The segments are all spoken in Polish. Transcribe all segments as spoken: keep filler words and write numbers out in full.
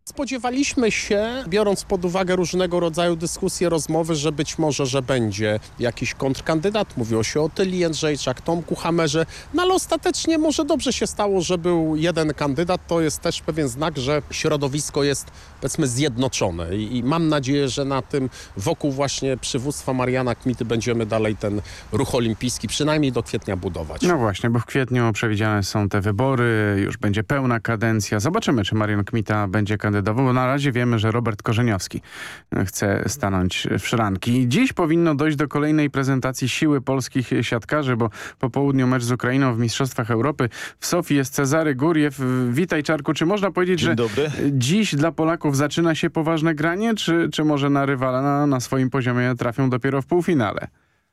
Spodziewaliśmy się, biorąc pod uwagę różnego rodzaju dyskusje, rozmowy, że być może, że będzie jakiś kontrkandydat. Mówiło się o Tyli Jędrzejczak, Tomku Hamerze, no ale ostatecznie może dobrze się stało, że był jeden kandydat. To jest też pewien znak, że środowisko jest, powiedzmy, zjednoczone i, i mam nadzieję, że na tym wokół właśnie przywództwa Mariana Kmity będziemy dalej ten ruch olimpijski przynajmniej do kwietnia budować. No właśnie, bo w kwietniu przewidziane są te wybory, już będzie pełna kadencja. Zobaczymy, czy Marian Kmita będzie kandydował, bo na razie wiemy, że Robert Korzeniowski chce stanąć w szranki. Dziś powinno dojść do kolejnej prezentacji siły polskich siatkarzy, bo po południu mecz z Ukrainą w Mistrzostwach Europy. W Sofii jest Cezary Górjew. Witaj, Czarku. Czy można powiedzieć, Dzień że dobry. dziś dla Polaków zaczyna się poważne granie, czy, czy może na rywala na, na swoim poziomie trafią dopiero w półfinale?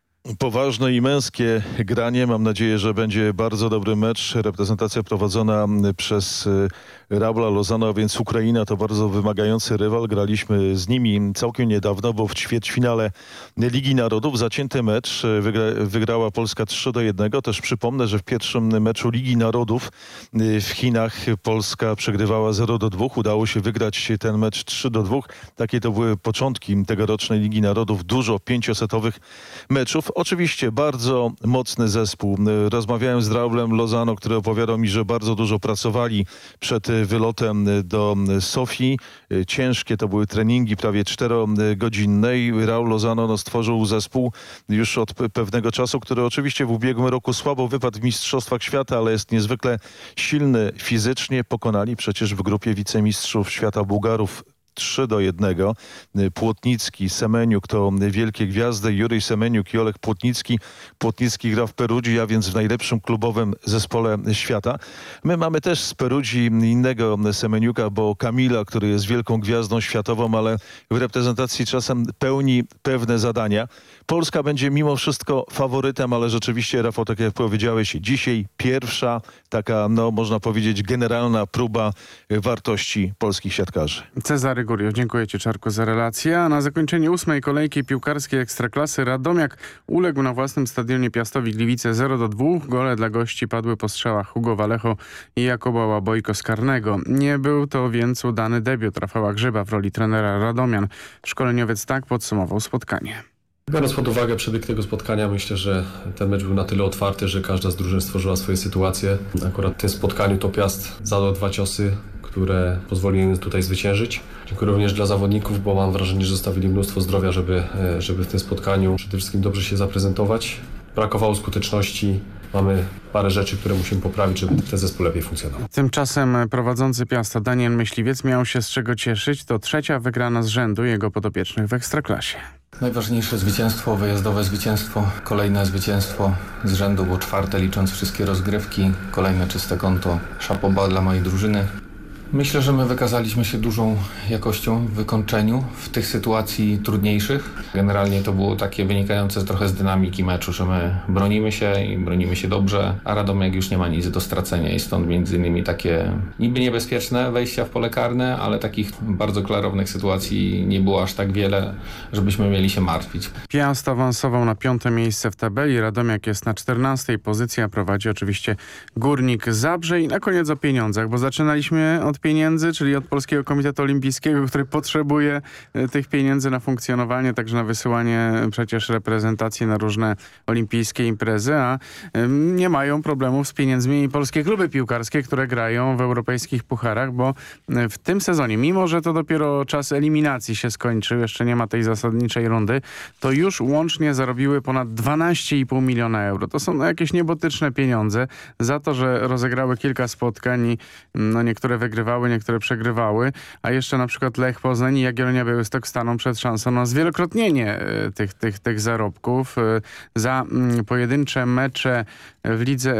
Poważne i męskie granie. Mam nadzieję, że będzie bardzo dobry mecz. Reprezentacja prowadzona przez Raula Lozano, a więc Ukraina to bardzo wymagający rywal. Graliśmy z nimi całkiem niedawno, bo w ćwierćfinale Ligi Narodów zacięty mecz. Wygra, wygrała Polska trzy do jednego. Też przypomnę, że w pierwszym meczu Ligi Narodów w Chinach Polska przegrywała zero do dwóch. Udało się wygrać ten mecz trzy do dwóch. Takie to były początki tegorocznej Ligi Narodów. Dużo pięciosetowych meczów. Oczywiście bardzo mocny zespół. Rozmawiałem z Raulem Lozano, który opowiadał mi, że bardzo dużo pracowali przed wylotem do Sofii. Ciężkie to były treningi, prawie czterogodzinne i Raul Lozano no, stworzył zespół już od pewnego czasu, który oczywiście w ubiegłym roku słabo wypadł w Mistrzostwach Świata, ale jest niezwykle silny fizycznie. Pokonali przecież w grupie wicemistrzów świata Bułgarów trzy do jednego. Płotnicki, Semeniuk to wielkie gwiazdy. Jurij Semeniuk i Oleg Płotnicki. Płotnicki gra w Perudzi, a więc w najlepszym klubowym zespole świata. My mamy też z Perudzi innego Semeniuka, bo Kamila, który jest wielką gwiazdą światową, ale w reprezentacji czasem pełni pewne zadania. Polska będzie mimo wszystko faworytem, ale rzeczywiście, Rafał, tak jak powiedziałeś, dzisiaj pierwsza taka, no można powiedzieć, generalna próba wartości polskich siatkarzy. Cezary Górjew, dziękuję Ci, Czarku, za relację. A na zakończenie ósmej kolejki piłkarskiej Ekstraklasy Radomiak uległ na własnym stadionie Piastowi Gliwice zero do dwóch. Gole dla gości padły po strzałach Hugo Vallejo i Jakuba Łabojko z karnego. Nie był to więc udany debiut Rafała Grzyba w roli trenera Radomian. Szkoleniowiec tak podsumował spotkanie. Biorąc pod uwagę przebieg tego spotkania, myślę, że ten mecz był na tyle otwarty, że każda z drużyn stworzyła swoje sytuacje. Akurat w tym spotkaniu to Piast zadał dwa ciosy, które pozwoliły im tutaj zwyciężyć. Dziękuję również dla zawodników, bo mam wrażenie, że zostawili mnóstwo zdrowia, żeby, żeby w tym spotkaniu przede wszystkim dobrze się zaprezentować. Brakowało skuteczności. Mamy parę rzeczy, które musimy poprawić, żeby ten zespół lepiej funkcjonował. Tymczasem prowadzący Piasta Daniel Myśliwiec miał się z czego cieszyć. To trzecia wygrana z rzędu jego podopiecznych w Ekstraklasie. Najważniejsze zwycięstwo, wyjazdowe zwycięstwo, kolejne zwycięstwo z rzędu, bo czwarte licząc wszystkie rozgrywki, kolejne czyste konto. Chapeau bas dla mojej drużyny. Myślę, że my wykazaliśmy się dużą jakością w wykończeniu w tych sytuacji trudniejszych. Generalnie to było takie wynikające trochę z dynamiki meczu, że my bronimy się i bronimy się dobrze, a Radomiak już nie ma nic do stracenia i stąd między innymi takie niby niebezpieczne wejścia w pole karne, ale takich bardzo klarownych sytuacji nie było aż tak wiele, żebyśmy mieli się martwić. Piast awansował na piąte miejsce w tabeli, Radomiak jest na czternastej pozycji, a prowadzi oczywiście Górnik Zabrze. I na koniec o pieniądzach, bo zaczynaliśmy od pieniędzy, czyli od Polskiego Komitetu Olimpijskiego, który potrzebuje tych pieniędzy na funkcjonowanie, także na wysyłanie przecież reprezentacji na różne olimpijskie imprezy, a nie mają problemów z pieniędzmi i polskie kluby piłkarskie, które grają w europejskich pucharach, bo w tym sezonie, mimo że to dopiero czas eliminacji się skończył, jeszcze nie ma tej zasadniczej rundy, to już łącznie zarobiły ponad dwanaście i pół miliona euro. To są no, jakieś niebotyczne pieniądze za to, że rozegrały kilka spotkań i no, niektóre wygrywały, niektóre przegrywały, a jeszcze na przykład Lech Poznań i Jagiellonia Białystok staną przed szansą na zwielokrotnienie tych, tych, tych zarobków. Za pojedyncze mecze w Lidze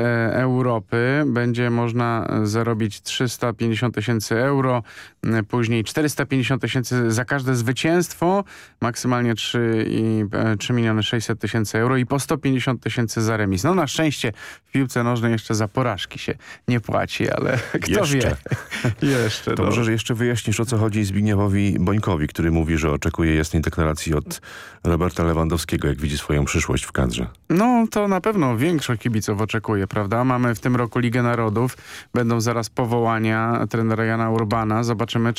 Europy będzie można zarobić trzysta pięćdziesiąt tysięcy euro, później czterysta pięćdziesiąt tysięcy za każde zwycięstwo, maksymalnie trzy miliony sześćset tysięcy euro i po sto pięćdziesiąt tysięcy za remis. No na szczęście w piłce nożnej jeszcze za porażki się nie płaci, ale kto jeszcze. wie. Jeszcze. To no. może jeszcze wyjaśnisz, o co chodzi Zbigniewowi Bońkowi, który mówi, że oczekuje jasnej deklaracji od Roberta Lewandowskiego, jak widzi swoją przyszłość w kadrze. No to na pewno większość kibiców oczekuje, prawda? Mamy w tym roku Ligę Narodów, będą zaraz powołania trenera Jana Urbana. Zobaczymy,